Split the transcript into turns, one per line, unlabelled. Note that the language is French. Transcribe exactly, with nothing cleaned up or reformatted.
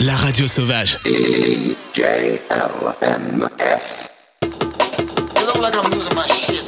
La radio sauvage.
D J L M S. You look like I'm losing my shit.